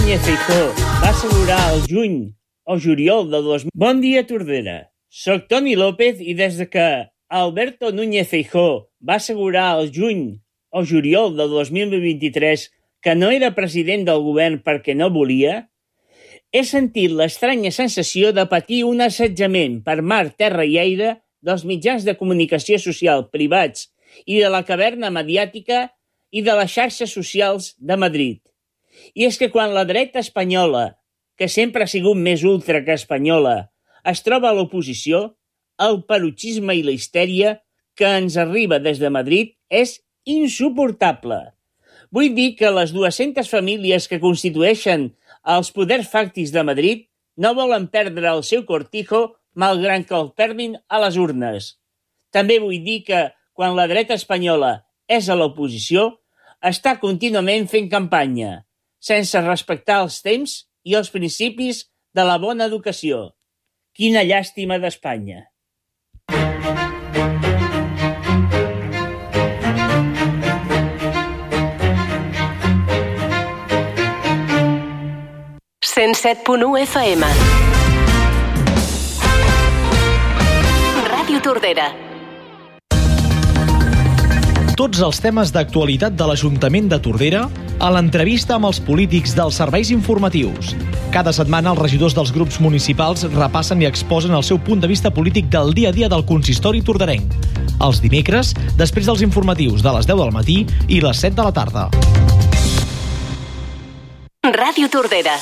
Feijóo va assegurar al juny o juliol de 2000... Bon dia, Tordera. Soc Toni López i des que Alberto Núñez Feijóo va assegurar al juny o juliol de 2023 que no era president del govern perquè no volia, he sentit l'estranya sensació de patir un assetjament per mar, terra i aire dels mitjans de comunicació social privats i de la caverna mediàtica i de les xarxes socials de Madrid. I és que quan la dreta espanyola, que sempre ha sigut més ultra que espanyola, es troba a l'oposició, el perutxisme i la histèria que ens arriba des de Madrid és insuportable. Vull dir que les 200 famílies que constitueixen els poders fàctics de Madrid no volen perdre el seu cortijo malgrat que el perdin a les urnes. També vull dir que quan la dreta espanyola és a l'oposició, està contínuament fent campanya, sense respectar els temps i els principis de la bona educació. Quina llàstima d'Espanya. FM. Ràdio Tordera. Tots els temes d'actualitat de l'Ajuntament de Tordera a l'entrevista amb els polítics dels serveis informatius. Cada setmana els regidors dels grups municipals repassen i exposen el seu punt de vista polític del dia a dia del consistori torderenc. Els dimecres, després dels informatius de les 10 del matí i les 7 de la tarda. Ràdio Tordera.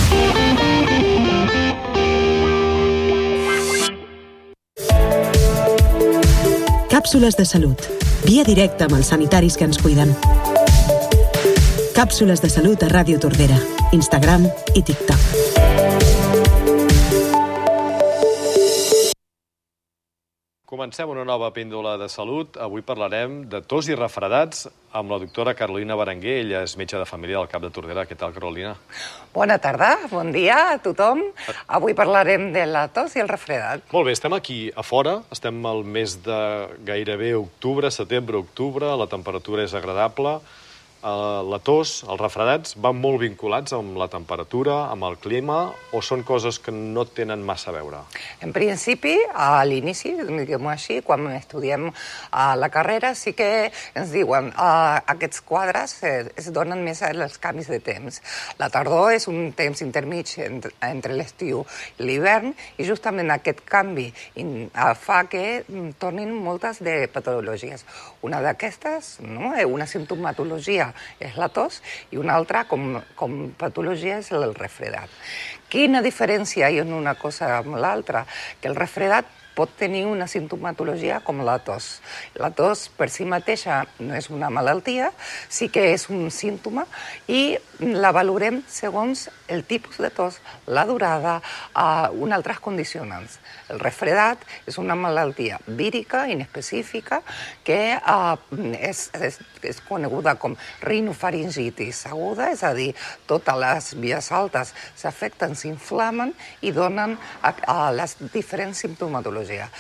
Càpsules de salut. Via directa amb els sanitaris que ens cuiden. Càpsules de salut a Ràdio Tordera, Instagram i TikTok. Comencem una nova píndola de salut. Avui parlarem de tos i refredats amb la doctora Carolina Berenguer. Ella és metge de família del CAP de Tordera. Què tal, Carolina? Bona tarda, bon dia a tothom. Avui parlarem de la tos i el refredat. Molt bé, estem aquí a fora. Estem al mes de gairebé octubre, setembre-octubre. La temperatura és agradable. La tos, els refredats, van molt vinculats amb la temperatura, amb el clima, o són coses que no tenen massa a veure? En principi, a l'inici, diguem-ho així, quan estudiem la carrera, sí que ens diuen aquests quadres es donen més als canvis de temps. La tardor és un temps intermig entre l'estiu i l'hivern, i justament aquest canvi fa que tornin moltes de patologies. Una d'aquestes, una simptomatologia, és la tos, i una altra com patologia és el refredat. Quina diferència hi ha en una cosa amb l'altra? Que el refredat pot tenir una simptomatologia com la tos. La tos per si mateixa no és una malaltia, sí que és un símptoma i la valorem segons el tipus de tos, la durada, uns altres condicionants. El refredat és una malaltia vírica, inespecífica, que és coneguda com rinofaringitis aguda, és a dir, totes les vies altes s'afecten, s'inflamen i donen les diferents simptomatologies.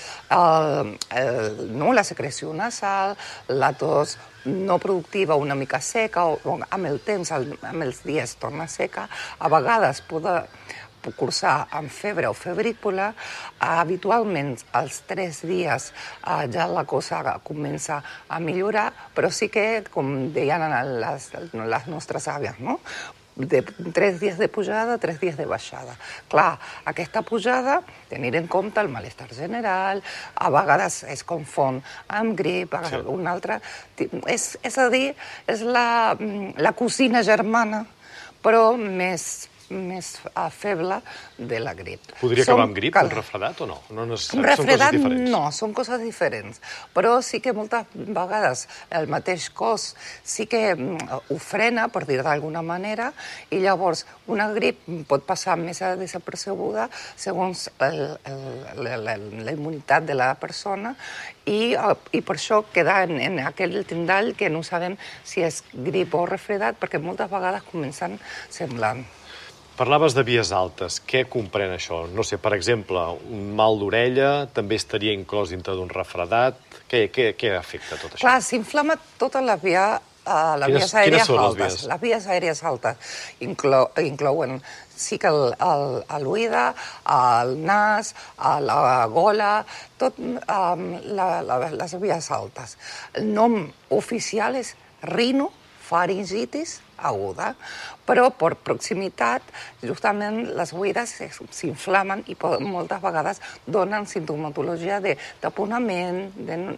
La secreció nasal, la tos no productiva, una mica seca, o amb el temps, amb els dies torna seca, a vegades pot cursar amb febre o febrícula. Habitualment als 3 dies ja la cosa comença a millorar, però sí que, com deien les nostres àvies, no? De 3 dies de pujada, 3 dies de baixada. Clar, aquesta pujada, tenir en compte el malestar general, a vegades es confon amb grip, una altra... És a dir, és la cosina germana, però més feble de la grip. Podria acabar amb grip, un refredat, o no? Un refredat no, són coses diferents. Però sí que moltes vegades el mateix cos sí que ho frena, per dir d'alguna manera, i llavors una grip pot passar més desapercebuda segons la immunitat de la persona i per això queda en aquell tindall que no sabem si és grip o refredat, perquè moltes vegades comencen semblant. Parlaves de vies altes. Què comprèn això? No sé, per exemple, un mal d'orella també estaria inclòs dintre d'un refredat? Què afecta tot això? Clar, s'inflama tota la via les vies aèries són les altes. vies? Les vies aèries altes inclouen sí que l'oïda, el nas, la gola, tot les vies altes. El nom oficial és rinofaringitis aguda, però per proximitat, justament les oïdes s'inflamen i moltes vegades donen simptomatologia de taponament,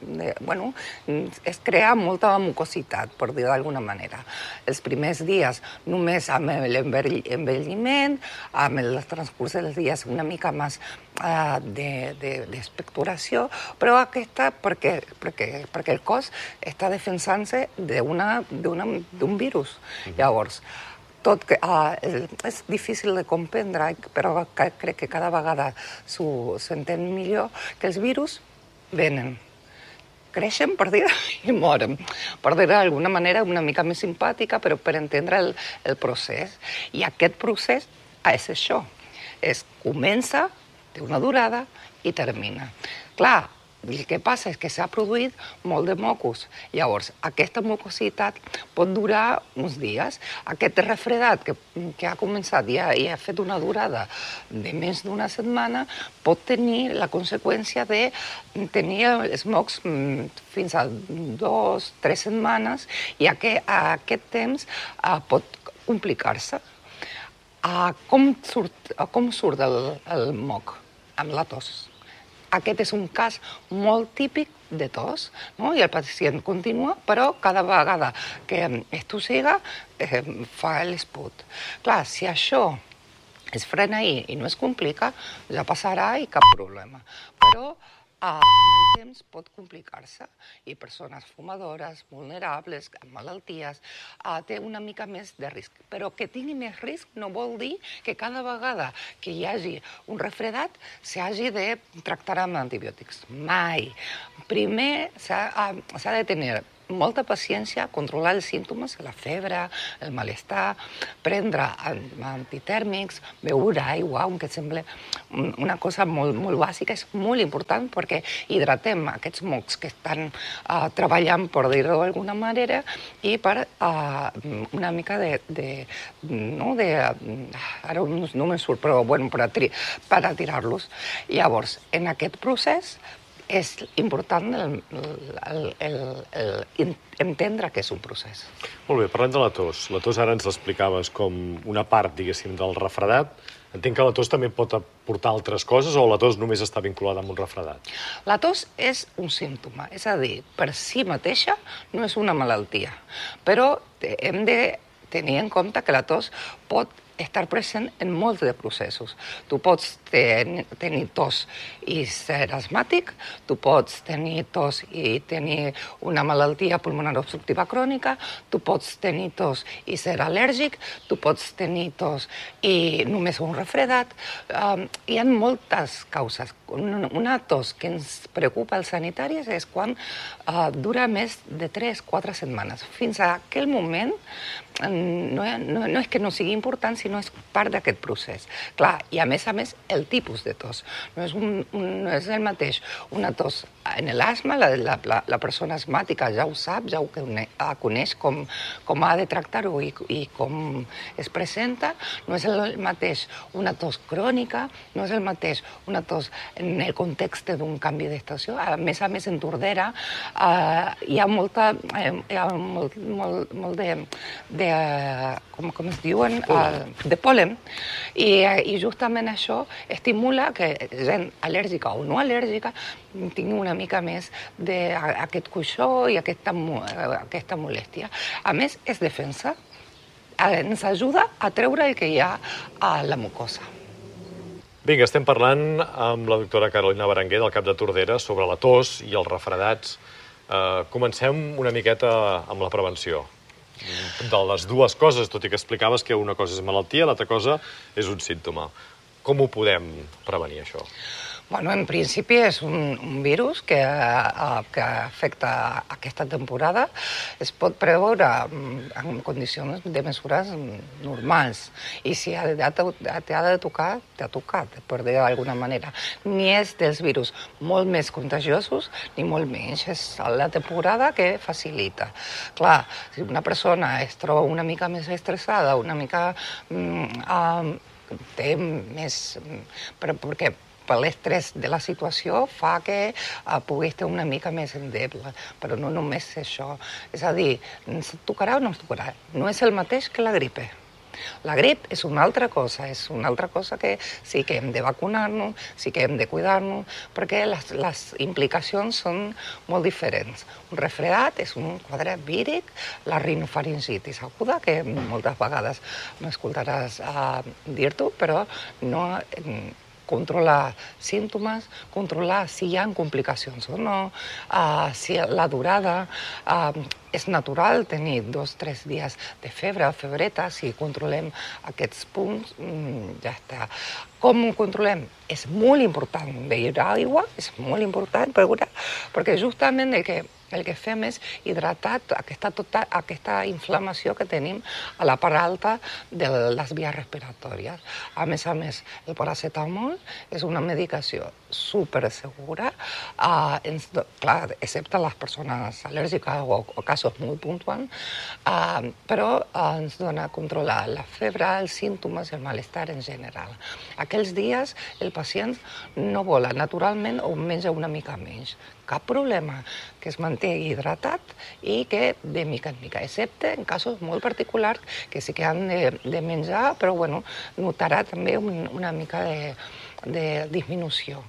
es crea molta mucositat, per dir d'alguna manera. Els primers dies només amb l'envelliment, amb el transcurs dels dies una mica més d'expectoració, però aquesta perquè el cos està defensant-se d'un virus. Llavors, és difícil de comprendre, però crec que cada vegada s'entén millor que els virus venen, creixen, per dir, i moren. Per dir d'alguna manera una mica més simpàtica, però per entendre el procés. I aquest procés és això. Comença, té una durada i termina. Clar, el que passa és que s'ha produït molt de mocos. Llavors, aquesta mucositat pot durar uns dies. Aquest refredat que ha començat i ha fet una durada de més d'una setmana pot tenir la conseqüència de tenir els mocs fins a 2-3 setmanes i aquest temps pot complicar-se. Com surt el moc? Amb la tos. Aquest és un cas molt típic de tos, no? I el pacient continua, però cada vegada que estossega fa l'esput. Clar, si això es frena ahir i no es complica, ja passarà i cap problema. Però amb el temps pot complicar-se i persones fumadores, vulnerables, amb malalties, té una mica més de risc. Però que tingui més risc no vol dir que cada vegada que hi hagi un refredat s'hagi de tractar amb antibiòtics. Mai. Primer s'ha de tenir molta paciència, controlar els símptomes, la febre, el malestar, prendre antitèrmics, beure aigua, que sembla una cosa molt bàsica, és molt important perquè hidratem aquests mocs que estan treballant, per dir-ho d'alguna manera, i per una mica ara no me'n surt, però per atirar-los. Llavors, en aquest procés, és important entendre que és un procés. Molt bé, parlem de la tos. La tos ara ens l'explicaves com una part, diguéssim, del refredat. Entenc que la tos també pot aportar altres coses o la tos només està vinculada amb un refredat? La tos és un símptoma, és a dir, per si mateixa no és una malaltia, però hem de tenir en compte que la tos pot estar present en molts de processos. Tu pots tenir tos i ser asmàtic, tu pots tenir tos i tenir una malaltia pulmonar obstructiva crònica, tu pots tenir tos i ser al·lèrgic, tu pots tenir tos i només un refredat. Hi ha moltes causes. Una tos que ens preocupa als sanitaris és quan dura més de 3-4 setmanes. Fins a aquell moment no és que no sigui important, sinó és part d'aquest procés. Clar, i a més, el tipus de tos. No és el mateix una tos en l'asma, la persona asmàtica ja ho sap, ja ho coneix com ha de tractar-ho i com es presenta. No és el mateix una tos crònica, no és el mateix una tos en el context d'un canvi d'estació. A més, en Tordera hi ha molt de com es diuen, de pol·len, i justament això estimula que gent al·lèrgica o no al·lèrgica tingui una mica més d'aquest coixó i aquesta molèstia. A més, és defensa. Ens ajuda a treure el que hi ha a la mucosa. Vinga, estem parlant amb la doctora Carolina Berenguer, del CAP de Tordera, sobre la tos i els refredats. Comencem una miqueta amb la prevenció. De les dues coses, tot i que explicaves que una cosa és malaltia, l'altra cosa és un símptoma. Com ho podem prevenir, això? Bueno, en principi és un virus que afecta aquesta temporada. Es pot preveure en condicions de mesures normals. I si t'ha de tocar, t'ha tocat, per dir d'alguna manera. Ni és dels virus molt més contagiosos, ni molt menys. És la temporada que facilita. Clar, si una persona es troba una mica més estressada, una mica té més... perquè per l'estrès de la situació fa que pugui estar una mica més endeble, però no només això. És a dir, ens tocarà o no ens tocarà? No és el mateix que la gripe. La grip és una altra cosa que sí que hem de vacunar-nos, sí que hem de cuidar-nos, perquè les implicacions són molt diferents. Un refredat és un quadre víric, la rinofaringitis aguda, que moltes vegades m'escoltaràs dir-t'ho, però no... controlar símptomes, controlar si hi ha complicacions o no, si la durada... És natural tenir 2 o 3 dies de febreta, si controlem aquests punts, ja està. Com ho controlem? És molt important beure aigua, és molt important perquè justament el que fem és hidratar aquesta inflamació que tenim a la part alta de les vies respiratòries. A més, el paracetamol és una medicació supersegura, clar, excepte les persones al·lèrgiques o casos molt puntuals, però ens dona a controlar la febre, els símptomes, el malestar en general. Aquells dies el pacient no vola naturalment o menja una mica menys. Cap problema, que es manté hidratat i que de mica en mica, excepte en casos molt particulars que sí que han de menjar, però bueno, notarà també una mica de disminució.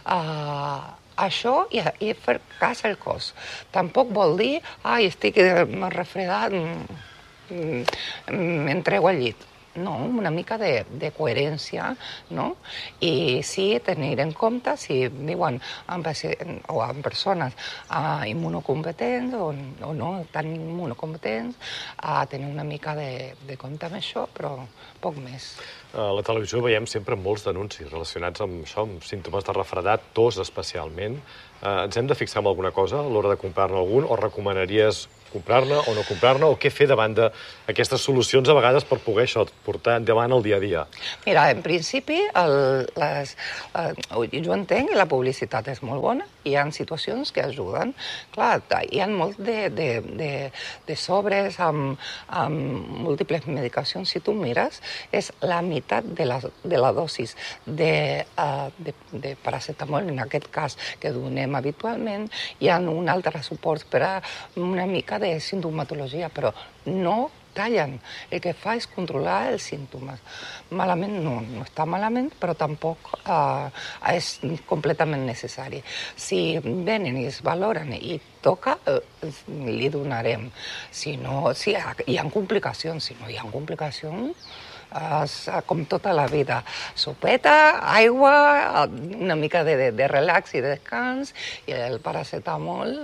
Això i fer cas al cos. Tampoc vol dir, estic refredat, m'entrego al llit. No, una mica de coherència, no? I sí, tenir en compte si viuen en persones immunocompetents o no tan immunocompetents, tenir una mica de compte amb això, però poc més. A la televisió veiem sempre molts denuncis relacionats amb això, amb símptomes de refredat, tos especialment. Ens hem de fixar en alguna cosa a l'hora de comprar-ne algun o recomanaries comprar-ne o no comprar-ne o què fer davant d'aquestes solucions a vegades per poder això, portar endavant el dia a dia? Mira, en principi, jo entenc que la publicitat és molt bona, hi ha situacions que ajuden. Clar, hi ha molt de sobres amb múltiples medicacions. Si tu mires, és la meitat de la dosis de paracetamol, en aquest cas, que donem habitualment. Hi ha un altre suport per a una mica de sintomatologia, però no tallen. El que fa és controlar els símptomes. Malament no està malament, però tampoc és completament necessari. Si venen i es valoren i toca, li donarem. Si hi ha complicacions, si no hi ha complicacions, com tota la vida, sopeta, aigua, una mica de relax i de descans i el paracetamol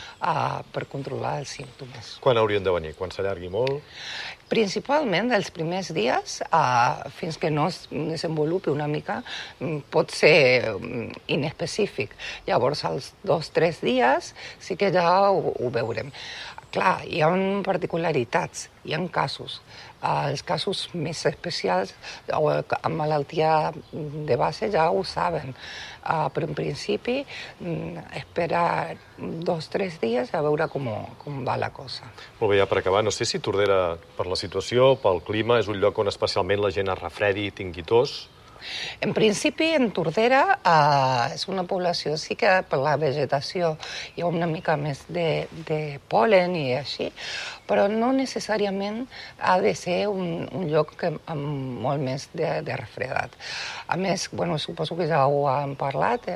per controlar els símptomes. Quan haurien de venir? Quan s'allargui molt? Principalment els primers dies, fins que no es desenvolupi una mica, pot ser inespecífic. Llavors, als 2 o 3 dies sí que ja ho veurem. Clar, hi ha particularitats, hi ha casos. Els casos més especials o amb malaltia de base ja ho saben, però en principi esperar 2 o 3 dies a veure com va la cosa. Molt bé, ja per acabar, no sé si Tordera, per la situació, pel clima, és un lloc on especialment la gent es refredi i tingui tos? En principi, en Tordera és una població, sí que per la vegetació hi ha una mica més de pol·len i així, però no necessàriament ha de ser un lloc amb molt més de refredat. A més, suposo que ja ho han parlat,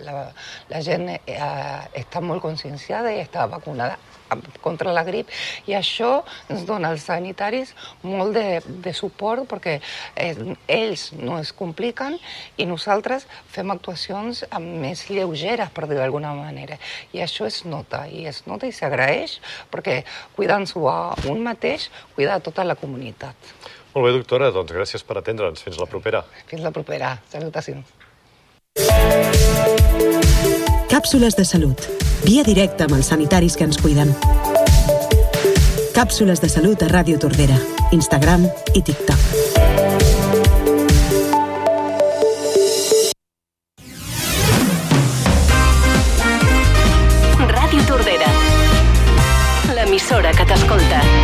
la gent està molt conscienciada i està vacunada contra la grip, i això ens dona als sanitaris molt de suport perquè ells no es compliquen i nosaltres fem actuacions més lleugeres, per dir d'alguna manera. I això es nota i s'agraeix perquè cuidant-s'ho a un mateix, cuida tota la comunitat. Molt bé, doctora, doncs gràcies per atendre'ns. Fins la propera. Fins la propera. Salutacions. Càpsules de salut. Via directa amb els sanitaris que ens cuiden. Càpsules de salut a Ràdio Tordera, Instagram i TikTok. Ràdio Tordera, l'emissora que t'escolta.